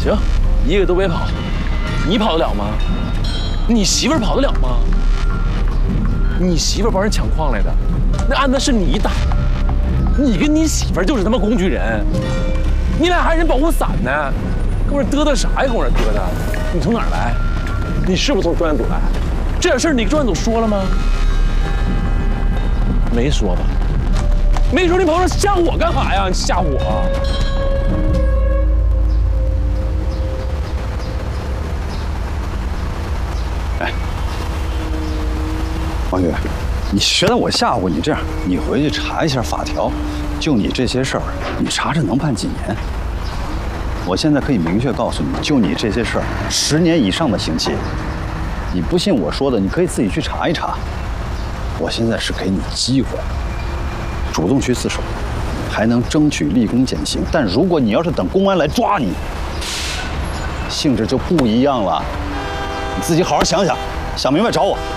行，一个都别跑，你跑得了吗？你媳妇儿跑得了吗？你媳妇儿帮人抢矿来的，那案子是你打，你跟你媳妇儿就是他妈工具人，你俩还人保护伞呢，跟我这嘚嘚啥呀？跟我这嘚嘚，你从哪儿来？你是不是从专案组来？这点事儿你跟专案组说了吗？没说吧？没说，你跑这吓我干啥呀？你吓我！ 哎，王宇，你觉得我吓唬你？这样，你回去查一下法条，就你这些事儿，你查查能判几年？我现在可以明确告诉你，就你这些事儿，10年以上的刑期。你不信我说的，你可以自己去查一查。我现在是给你机会，主动去自首，还能争取立功减刑。但如果你要是等公安来抓你，性质就不一样了。你自己好好想想，想明白找我。